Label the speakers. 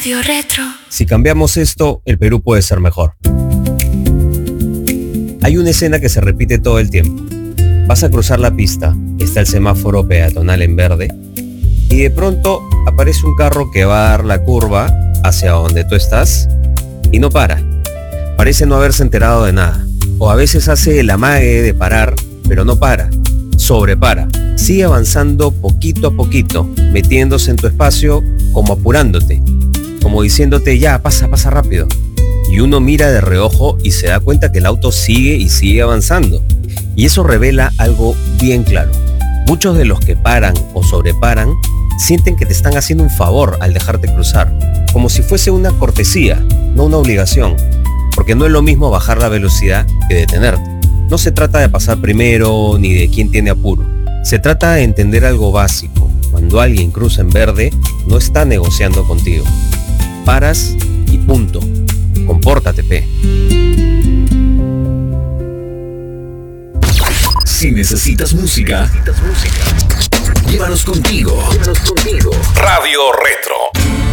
Speaker 1: Radio Retro.
Speaker 2: Si cambiamos esto, el Perú puede ser mejor. Hay una escena que se repite todo el tiempo. Vas a cruzar la pista, está el semáforo peatonal en verde, y de pronto aparece un carro que va a dar la curva hacia donde tú estás y no para. Parece no haberse enterado de nada. O a veces hace el amague de parar, pero no para. Sobrepara. Sigue avanzando poquito a poquito, metiéndose en tu espacio como apurándote, como diciéndote ya, pasa rápido. Y uno mira de reojo y se da cuenta que el auto sigue y sigue avanzando. Y eso revela algo bien claro. Muchos de los que paran o sobreparan sienten que te están haciendo un favor al dejarte cruzar, como si fuese una cortesía, no una obligación, porque no es lo mismo bajar la velocidad que detenerte. No se trata de pasar primero ni de quién tiene apuro. Se trata de entender algo básico. Cuando alguien cruza en verde, no está negociando contigo. Paras y punto. Compórtate, pe.
Speaker 3: Si necesitas música, llévanos contigo. Radio Retro.